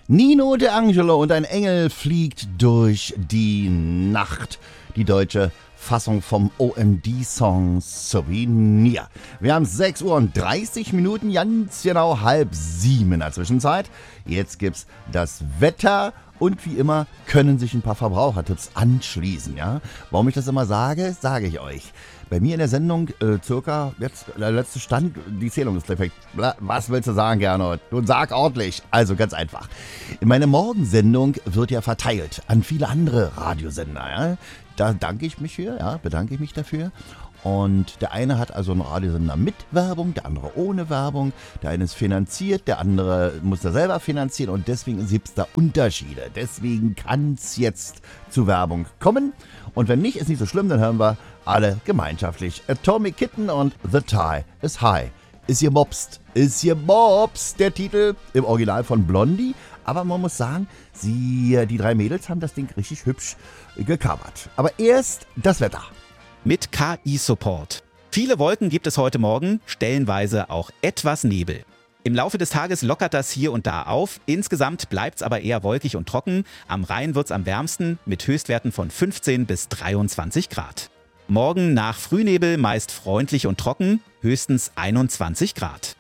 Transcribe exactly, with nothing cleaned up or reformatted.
Nino De Angelo und ein Engel fliegt durch die Nacht. Die deutsche Fassung vom O M D-Song Souvenir. Wir haben sechs Uhr und dreißig Minuten, ganz genau halb sieben in der Zwischenzeit. Jetzt gibt's das Wetter. Und wie immer können sich ein paar Verbrauchertipps anschließen. Ja? Warum ich das immer sage, sage ich euch. Bei mir in der Sendung, äh, circa, jetzt der letzte Stand, die Zählung ist perfekt. Was willst du sagen, Gernot? Nun sag ordentlich. Also ganz einfach. Meine Morgensendung wird ja verteilt an viele andere Radiosender. Ja? Da danke ich mich für, ja, bedanke ich mich dafür. Und der eine hat also einen Radiosender mit Werbung, der andere ohne Werbung. Der eine ist finanziert, der andere muss er selber finanzieren und deswegen gibt es da Unterschiede. Deswegen kann es jetzt zu Werbung kommen. Und wenn nicht, ist nicht so schlimm, dann hören wir alle gemeinschaftlich. Atomic Kitten und The Tie is High. Ist ihr mobst, ist ihr mobst, der Titel im Original von Blondie. Aber man muss sagen, sie, die drei Mädels haben das Ding richtig hübsch gecovert. Aber erst das Wetter. Mit K I-Support. Viele Wolken gibt es heute Morgen, stellenweise auch etwas Nebel. Im Laufe des Tages lockert das hier und da auf. Insgesamt bleibt es aber eher wolkig und trocken. Am Rhein wird es am wärmsten mit Höchstwerten von fünfzehn bis dreiundzwanzig Grad. Morgen nach Frühnebel meist freundlich und trocken, höchstens einundzwanzig Grad.